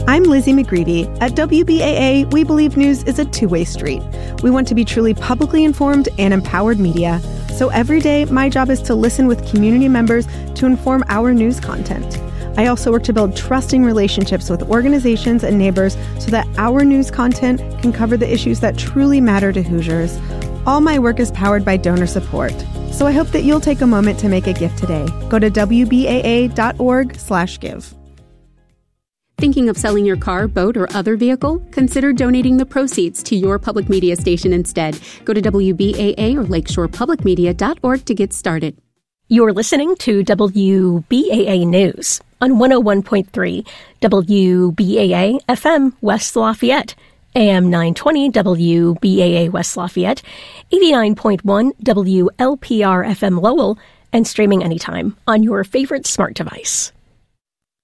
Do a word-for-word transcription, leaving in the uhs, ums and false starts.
I'm Lizzie McGreevy. At W B A A, we believe news is a two-way street. We want to be truly publicly informed and empowered media. So every day, my job is to listen with community members to inform our news content. I also work to build trusting relationships with organizations and neighbors so that our news content can cover the issues that truly matter to Hoosiers. All my work is powered by donor support. So I hope that you'll take a moment to make a gift today. Go to W B A A dot org slash give. Thinking of selling your car, boat, or other vehicle? Consider donating the proceeds to your public media station instead. Go to W B A A or lakeshore public media dot org to get started. You're listening to W B A A News on one oh one point three W B A A F M West Lafayette, A M nine twenty W B A A West Lafayette, eighty-nine point one W L P R F M Lowell, and streaming anytime on your favorite smart device.